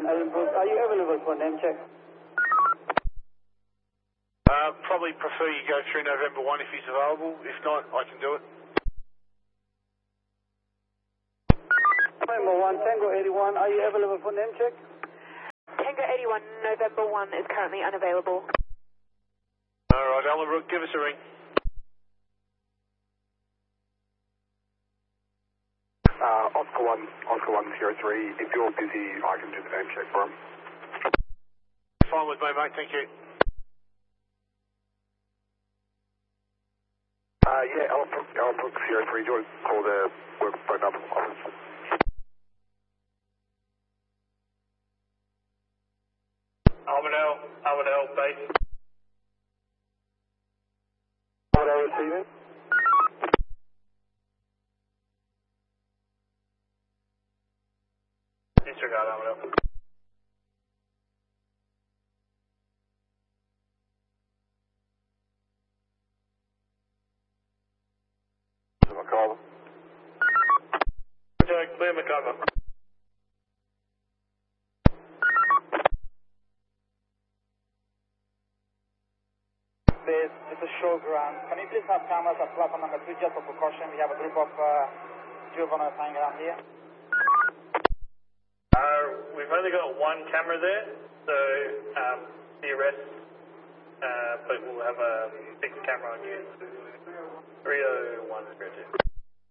Ellenbrook, are you available for name check? Probably prefer you go through November 1 if he's available. If not, I can do it. November 1, Tango 81, are you available for name check? Tango 81, November 1 is currently unavailable. Alright, Ellenbrook, give us a ring. Oscar 1, Sierra 3, if you're busy, I can do the name check for him. Fine with me, mate, thank you. Yeah, Ellenbrook, Sierra 3, do you want to call the work phone number office? Alvin base. Alvin receiving? Disregard Alvin. McCall. Clear McCover. It's a show ground. Can you please have cameras at platform number 2 just for precaution? We have a group of juveniles hanging around here. We've only got one camera there, so the arrest, but we'll have a fixed camera on you. 301, 302.